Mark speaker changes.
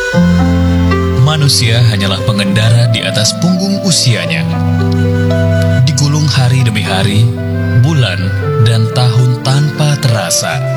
Speaker 1: Manusia hanyalah pengendara di atas punggung usianya. Digulung hari demi hari, bulan, dan tahun tanpa terasa.